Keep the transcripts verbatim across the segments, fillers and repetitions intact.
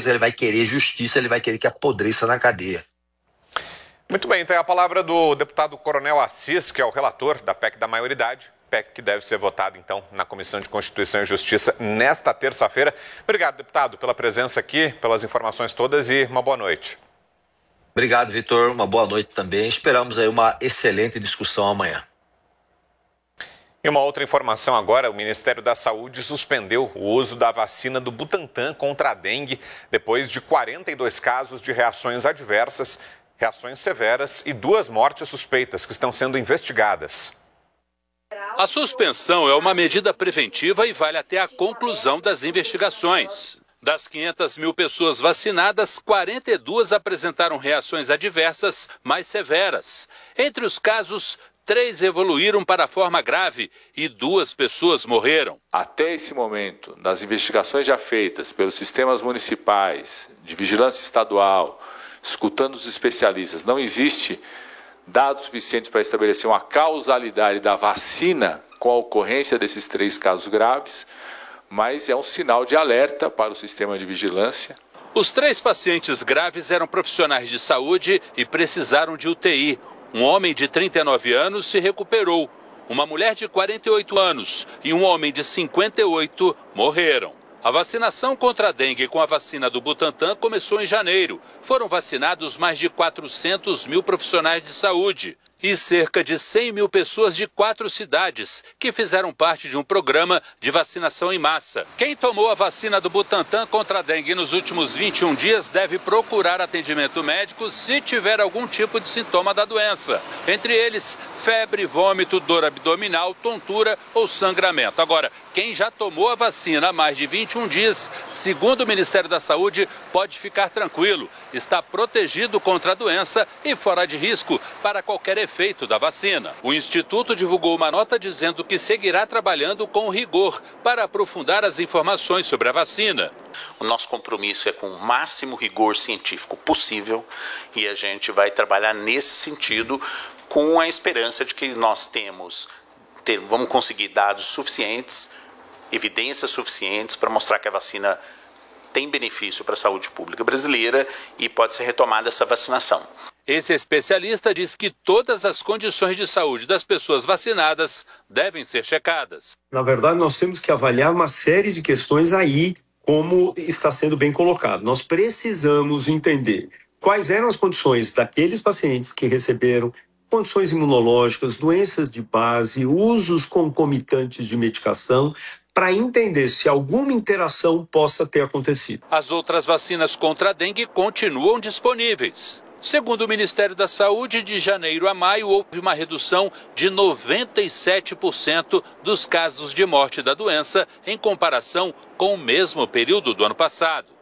certeza ele vai querer justiça, ele vai querer que apodreça na cadeia. Muito bem, tem a palavra do deputado Coronel Assis, que é o relator da P E C da maioridade, P E C que deve ser votada, então, na Comissão de Constituição e Justiça nesta terça-feira. Obrigado, deputado, pela presença aqui, pelas informações todas e uma boa noite. Obrigado, Vitor, uma boa noite também. Esperamos aí uma excelente discussão amanhã. E uma outra informação agora, o Ministério da Saúde suspendeu o uso da vacina do Butantan contra a dengue depois de quarenta e dois casos de reações adversas, reações severas e duas mortes suspeitas que estão sendo investigadas. A suspensão é uma medida preventiva e vale até a conclusão das investigações. Das quinhentas mil pessoas vacinadas, quarenta e duas apresentaram reações adversas mais severas. Entre os casos, três evoluíram para a forma grave e duas pessoas morreram. Até esse momento, nas investigações já feitas pelos sistemas municipais, de vigilância estadual, escutando os especialistas, não existe dados suficientes para estabelecer uma causalidade da vacina com a ocorrência desses três casos graves, mas é um sinal de alerta para o sistema de vigilância. Os três pacientes graves eram profissionais de saúde e precisaram de U T I. Um homem de trinta e nove anos se recuperou. Uma mulher de quarenta e oito anos e um homem de cinquenta e oito morreram. A vacinação contra a dengue com a vacina do Butantan começou em janeiro. Foram vacinados mais de quatrocentos mil profissionais de saúde e cerca de cem mil pessoas de quatro cidades que fizeram parte de um programa de vacinação em massa. Quem tomou a vacina do Butantan contra a dengue nos últimos vinte e um dias deve procurar atendimento médico se tiver algum tipo de sintoma da doença. Entre eles, febre, vômito, dor abdominal, tontura ou sangramento. Agora, quem já tomou a vacina há mais de vinte e um dias, segundo o Ministério da Saúde, pode ficar tranquilo. Está protegido contra a doença e fora de risco para qualquer efeito da vacina. O Instituto divulgou uma nota dizendo que seguirá trabalhando com rigor para aprofundar as informações sobre a vacina. O nosso compromisso é com o máximo rigor científico possível e a gente vai trabalhar nesse sentido com a esperança de que nós temos, ter, vamos conseguir dados suficientes, evidências suficientes para mostrar que a vacina tem benefício para a saúde pública brasileira e pode ser retomada essa vacinação. Esse especialista diz que todas as condições de saúde das pessoas vacinadas devem ser checadas. Na verdade, nós temos que avaliar uma série de questões aí, como está sendo bem colocado. Nós precisamos entender quais eram as condições daqueles pacientes que receberam condições imunológicas, doenças de base, usos concomitantes de medicação, para entender se alguma interação possa ter acontecido. As outras vacinas contra a dengue continuam disponíveis. Segundo o Ministério da Saúde, de janeiro a maio houve uma redução de noventa e sete por cento dos casos de morte da doença em comparação com o mesmo período do ano passado.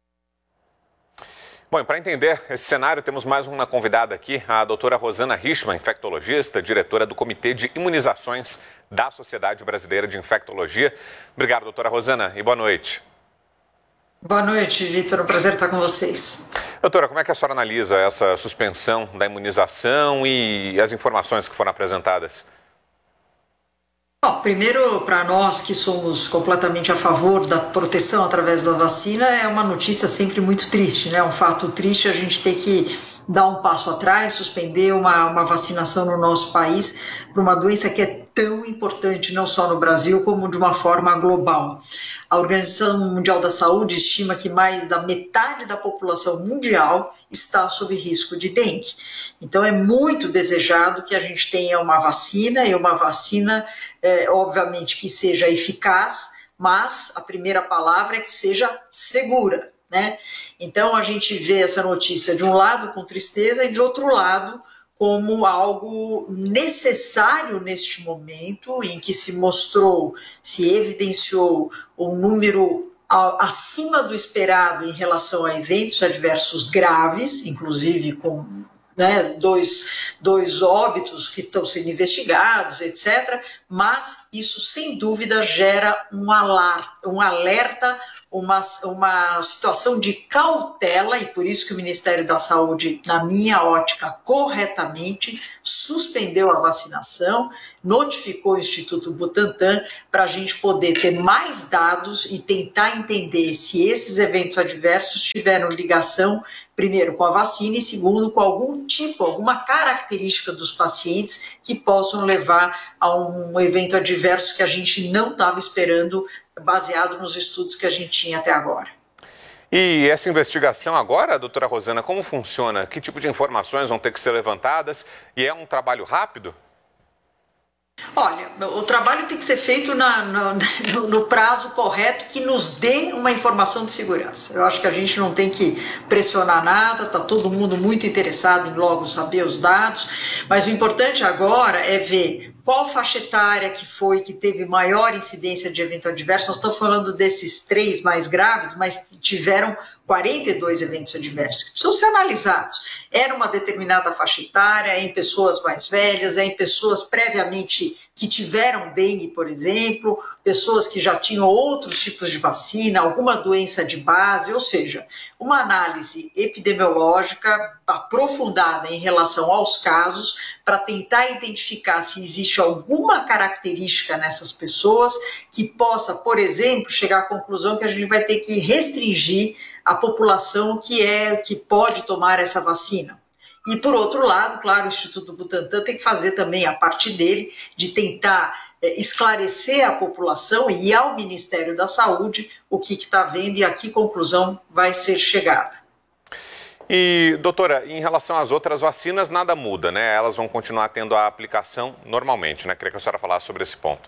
Bom, para entender esse cenário, temos mais uma convidada aqui, a doutora Rosana Richman, infectologista, diretora do Comitê de Imunizações da Sociedade Brasileira de Infectologia. Obrigado, doutora Rosana, e boa noite. Boa noite, Vitor. É um prazer estar com vocês. Doutora, como é que a senhora analisa essa suspensão da imunização e as informações que foram apresentadas? Bom, primeiro, para nós que somos completamente a favor da proteção através da vacina, é uma notícia sempre muito triste, né? Um fato triste a gente ter que dar um passo atrás, suspender uma, uma vacinação no nosso país para uma doença que é tão importante, não só no Brasil, como de uma forma global. A Organização Mundial da Saúde estima que mais da metade da população mundial está sob risco de dengue. Então é muito desejado que a gente tenha uma vacina, e uma vacina, é, obviamente, que seja eficaz, mas a primeira palavra é que seja segura, né? Então a gente vê essa notícia de um lado com tristeza e de outro lado como algo necessário neste momento em que se mostrou, se evidenciou um número acima do esperado em relação a eventos adversos graves, inclusive com né, dois, dois óbitos que estão sendo investigados, etcétera. Mas isso, sem dúvida, gera um alerta, um alerta uma, uma situação de cautela, e por isso que o Ministério da Saúde, na minha ótica, corretamente, suspendeu a vacinação, notificou o Instituto Butantan para a gente poder ter mais dados e tentar entender se esses eventos adversos tiveram ligação, primeiro, com a vacina e, segundo, com algum tipo, alguma característica dos pacientes que possam levar a um evento adverso que a gente não estava esperando, baseado nos estudos que a gente tinha até agora. E essa investigação agora, doutora Rosana, como funciona? Que tipo de informações vão ter que ser levantadas? E é um trabalho rápido? Olha, o trabalho tem que ser feito na, no, no prazo correto que nos dê uma informação de segurança. Eu acho que a gente não tem que pressionar nada, está todo mundo muito interessado em logo saber os dados, mas o importante agora é ver qual faixa etária que foi que teve maior incidência de evento adverso. Nós estamos falando desses três mais graves, mas tiveram quarenta e dois eventos adversos que precisam ser analisados. Era uma determinada faixa etária, é em pessoas mais velhas, é em pessoas previamente que tiveram dengue, por exemplo, pessoas que já tinham outros tipos de vacina, alguma doença de base, ou seja, uma análise epidemiológica aprofundada em relação aos casos para tentar identificar se existe alguma característica nessas pessoas que possa, por exemplo, chegar à conclusão que a gente vai ter que restringir a população que é que pode tomar essa vacina. E, por outro lado, claro, o Instituto Butantan tem que fazer também a parte dele de tentar é, esclarecer a população e ao Ministério da Saúde o que está vendo e a que conclusão vai ser chegada. E, doutora, em relação às outras vacinas, nada muda, né? Elas vão continuar tendo a aplicação normalmente, né? Queria que a senhora falasse sobre esse ponto.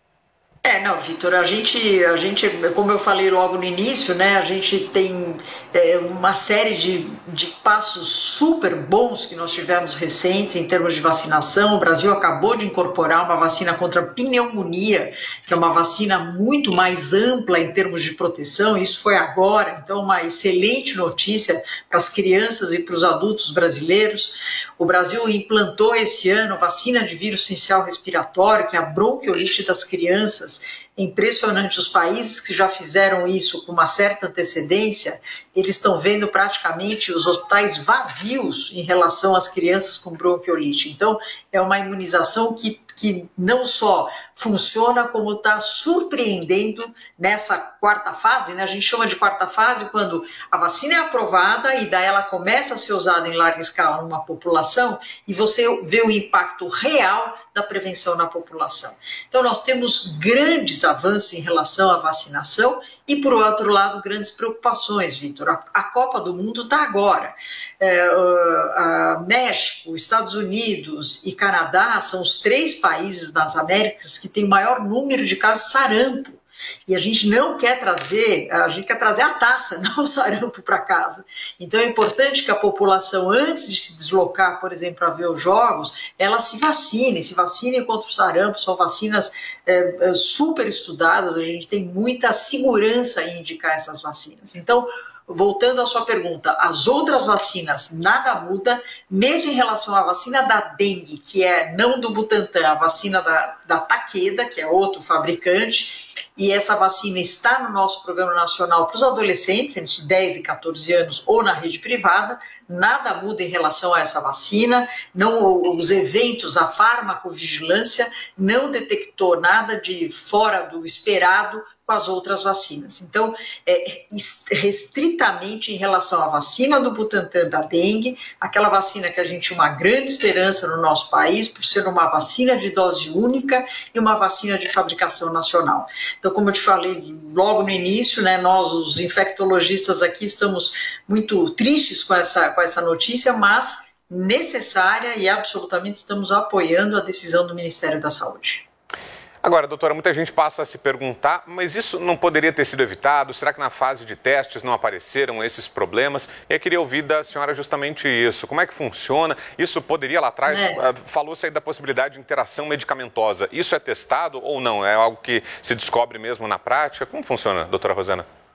É, não, Vitor, a gente, a gente, como eu falei logo no início, né, a gente tem é, uma série de, de passos super bons que nós tivemos recentes em termos de vacinação. O Brasil acabou de incorporar uma vacina contra a pneumonia, que é uma vacina muito mais ampla em termos de proteção. Isso foi agora, então uma excelente notícia para as crianças e para os adultos brasileiros. O Brasil implantou esse ano vacina de vírus sincicial respiratório, que é a bronquiolite das crianças. É impressionante, os países que já fizeram isso com uma certa antecedência, eles estão vendo praticamente os hospitais vazios em relação às crianças com bronquiolite. Então, é uma imunização que, que não só funciona, como está surpreendendo nessa quarta fase, né? A gente chama de quarta fase quando a vacina é aprovada e daí ela começa a ser usada em larga escala numa população e você vê o impacto real da prevenção na população. Então, nós temos grandes avanços em relação à vacinação e, por outro lado, grandes preocupações, Vitor. A, a Copa do Mundo está agora. É, a, a México, Estados Unidos e Canadá são os três países das Américas que têm o maior número de casos de sarampo. E a gente não quer trazer, a gente quer trazer a taça, não o sarampo para casa. Então é importante que a população, antes de se deslocar, por exemplo, para ver os jogos, ela se vacine, se vacine contra o sarampo. São vacinas é, super estudadas, a gente tem muita segurança em indicar essas vacinas. Então, voltando à sua pergunta, as outras vacinas nada muda, mesmo em relação à vacina da dengue, que é não do Butantan, a vacina da, da Takeda, que é outro fabricante, e essa vacina está no nosso Programa Nacional para os adolescentes, entre dez e quatorze anos, ou na rede privada. Nada muda em relação a essa vacina, não, os eventos, a farmacovigilância não detectou nada de fora do esperado com as outras vacinas. Então, é, restritamente em relação à vacina do Butantan da dengue, aquela vacina que a gente tinha uma grande esperança no nosso país, por ser uma vacina de dose única e uma vacina de fabricação nacional. Então, como eu te falei logo no início, né, nós, os infectologistas aqui, estamos muito tristes com essa, com essa notícia, mas necessária e absolutamente estamos apoiando a decisão do Ministério da Saúde. Agora, doutora, muita gente passa a se perguntar, mas isso não poderia ter sido evitado? Será que na fase de testes não apareceram esses problemas? E eu queria ouvir da senhora justamente isso. Como é que funciona? Isso poderia lá atrás, é. falou-se aí da possibilidade de interação medicamentosa. Isso é testado ou não? É algo que se descobre mesmo na prática? Como funciona, doutora Rosana?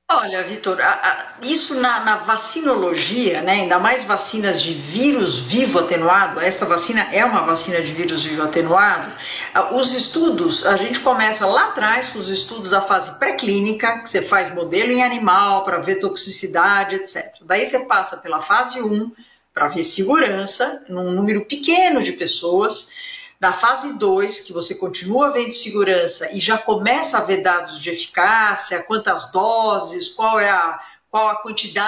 Olha, Vitor, isso na, na vacinologia, né, ainda mais vacinas de vírus vivo atenuado, essa vacina é uma vacina de vírus vivo atenuado, os estudos, a gente começa lá atrás com os estudos da fase pré-clínica, que você faz modelo em animal para ver toxicidade, etcétera. Daí você passa pela fase um para ver segurança, num número pequeno de pessoas. Na fase dois, que você continua vendo segurança e já começa a ver dados de eficácia, quantas doses, qual é a, qual a quantidade